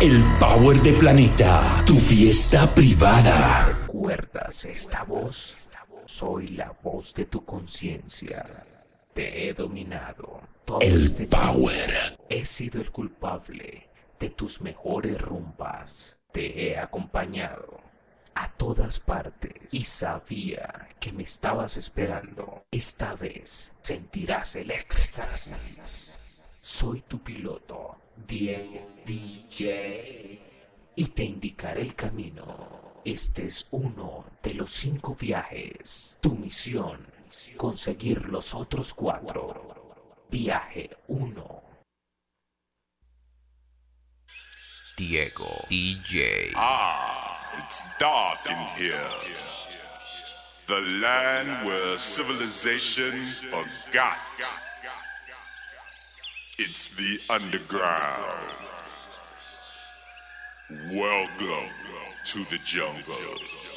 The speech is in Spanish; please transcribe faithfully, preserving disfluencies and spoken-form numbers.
El Power de Planeta, tu fiesta privada. ¿Recuerdas esta voz? Soy la voz de tu conciencia. Te he dominado. Todo El este Power. tiempo he sido el culpable de tus mejores rumbas. Te he acompañado a todas partes y sabía que me estabas esperando. Esta vez sentirás el éxtasis. Soy tu piloto, Diego D J, y te indicaré el camino. Este es uno de los cinco viajes. Tu misión, conseguir los otros cuatro. Viaje uno. Diego D J. Ah, it's dark in here. The land where civilization forgot. It's the underground. Welcome to the jungle.